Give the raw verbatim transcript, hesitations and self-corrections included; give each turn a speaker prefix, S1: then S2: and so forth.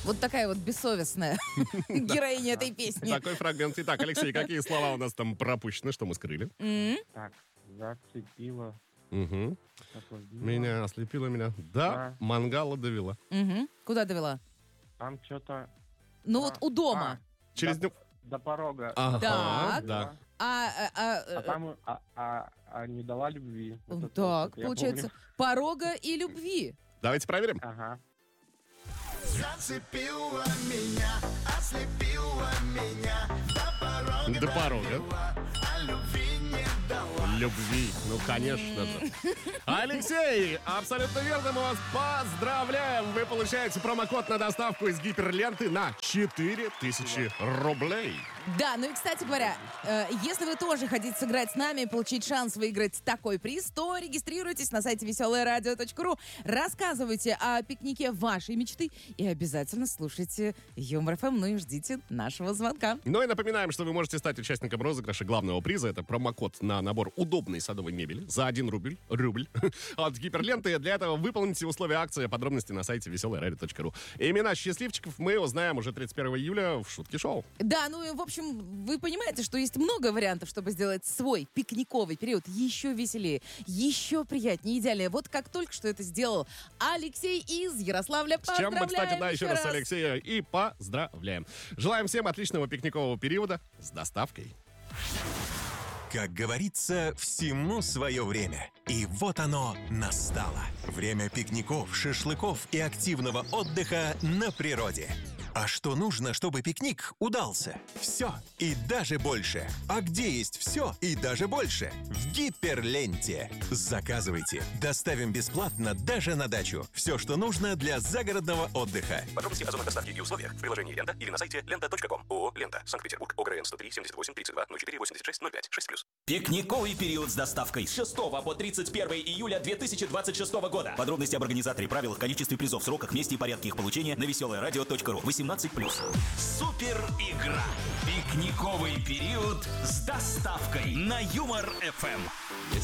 S1: Вот такая вот бессовестная героиня этой песни.
S2: Такой фрагмент. Итак, Алексей, какие слова у нас там пропущены, что мы скрыли?
S3: Так, зацепила.
S2: Угу.
S3: Ослабила.
S2: Меня ослепила, меня. Да,
S3: Да.
S2: мангала довела.
S1: Мгм. Куда довела?
S3: Там что-то
S1: Ну вот у дома.
S2: Через...
S3: до, до порога.
S2: Ага,
S1: Так.
S2: да.
S1: А, а, а,
S3: А там а, а- а не дала любви.
S1: э,
S3: Это
S1: так,
S3: то, я
S1: получается,
S3: помню.
S1: порога и любви.
S2: Давайте проверим.
S3: Ага.
S4: Зацепила меня, ослепила меня, до порога
S2: До порога.
S4: довела, а любви не дала.
S2: Любви, ну, конечно же. Алексей, абсолютно верно, мы вас поздравляем. Вы получаете промокод на доставку из гиперленты на четыре тысячи рублей.
S1: Да, ну и, кстати говоря, э, если вы тоже хотите сыграть с нами и получить шанс выиграть такой приз, то регистрируйтесь на сайте веселое радио точка ру, рассказывайте о пикнике вашей мечты и обязательно слушайте Юмор эф эм, ну и ждите нашего звонка.
S2: Ну и напоминаем, что вы можете стать участником розыгрыша главного приза. Это промокод на набор удобной садовой мебели за один рубль, рубль от гиперленты. Для этого выполните условия акции, подробности на сайте веселое радио точка ру. Имена счастливчиков мы узнаем уже тридцать первого июля в Шутки Шоу.
S1: Да, ну и в общем, вы понимаете, что есть много вариантов, чтобы сделать свой пикниковый период еще веселее, еще приятнее, идеальнее. Вот как только что это сделал Алексей из Ярославля.
S2: С чем мы, кстати,
S1: Поздравляем
S2: да, еще раз Алексея и поздравляем. Желаем всем отличного пикникового периода с доставкой.
S5: Как говорится, всему свое время. И вот оно настало. Время пикников, шашлыков и активного отдыха на природе. А что нужно, чтобы пикник удался? Все и даже больше. А где есть все и даже больше? В Гиперленте. Заказывайте. Доставим бесплатно даже на дачу. Все, что нужно для загородного отдыха.
S6: Подробности о зонах доставки и условиях в приложении «Лента» или на сайте лента точка ком. ООО «Лента». Санкт-Петербург. ОГРН сто три семьдесят восемь тридцать два ноль четыре восемьдесят шесть ноль пять шесть плюс.
S7: Пикниковый период с доставкой с шестого по тридцать первое июля две тысячи двадцать шестого года. Подробности об организаторе, правилах, количестве призов, сроках, месте и порядке их получения на веселое радио точка ру. восемнадцать плюс.
S8: Супер игра. Пикниковый период с доставкой на Юмор эф эм.